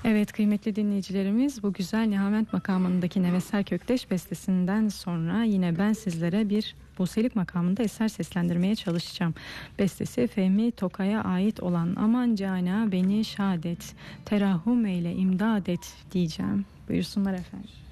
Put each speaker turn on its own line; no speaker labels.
Evet kıymetli dinleyicilerimiz, bu güzel Nihavent makamındaki Neveser Kökteş bestesinden sonra yine ben sizlere bir Buselik makamında eser seslendirmeye çalışacağım. Bestesi Fehmi Tokay'a ait olan Aman Cana Beni Şadet, Terahhum eyle imdad et diyeceğim. Buyursunlar efendim.